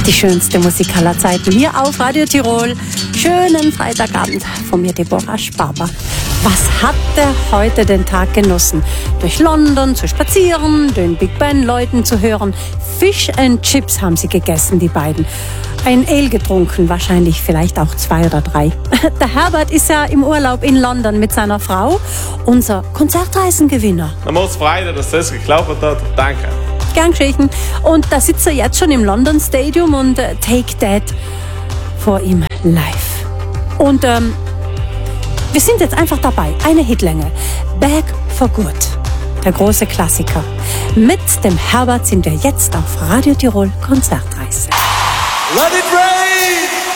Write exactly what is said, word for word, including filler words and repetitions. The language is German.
Die schönste Musik aller Zeiten hier auf Radio Tirol. Schönen Freitagabend von mir, Deborah Sparber. Was hat der heute den Tag genossen? Durch London zu spazieren, den Big Ben-Leuten zu hören. Fish and Chips haben sie gegessen, die beiden. Ein Ale getrunken, wahrscheinlich vielleicht auch zwei oder drei. Der Herbert ist ja im Urlaub in London mit seiner Frau. Unser Konzertreisengewinner. Man muss freuen, dass das geklappt hat. Danke. Gern geschehen. Und da sitzt er jetzt schon im London Stadium und äh, Take That vor ihm live. Und ähm, wir sind jetzt einfach dabei. Eine Hitlänge. Back for Good. Der große Klassiker. Mit dem Herbert sind wir jetzt auf Radio Tirol Konzertreise. Let it rain!